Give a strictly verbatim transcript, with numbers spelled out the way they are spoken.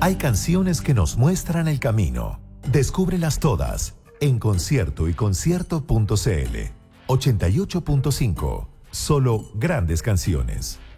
Hay canciones que nos muestran el camino. Descúbrelas todas en concierto y concierto punto cl. ochenta y ocho punto cinco. Solo grandes canciones.